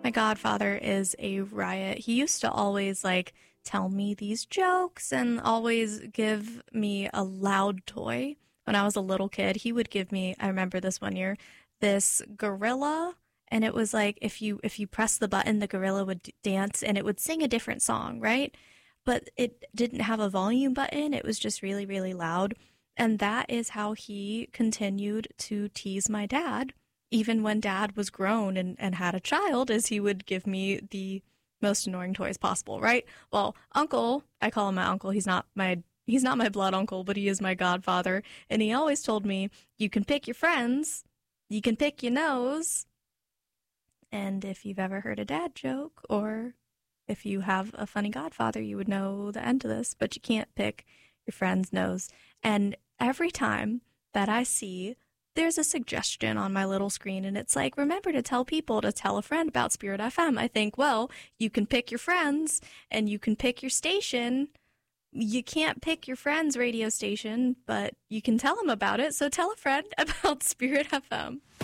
My godfather is a riot. He used to always like tell me these jokes and always give me a loud toy. When I was a little kid, he would give me, I remember this one year, this gorilla, and it was like if you press the button, the gorilla would dance and it would sing a different song, right? But it didn't have a volume button. It was just really, really loud. And that is how he continued to tease my dad, even when dad was grown and had a child, is he would give me the most annoying toys possible, right? Well, uncle, I call him my uncle. He's not my blood uncle, but he is my godfather. And he always told me, you can pick your friends, you can pick your nose. And if you've ever heard a dad joke, or if you have a funny godfather, you would know the end to this, but you can't pick your friend's nose. And every time that I see, there's a suggestion on my little screen, and it's like, remember to tell people to tell a friend about Spirit FM. I think, well, you can pick your friends, and you can pick your station. You can't pick your friend's radio station, but you can tell them about it, so tell a friend about Spirit FM.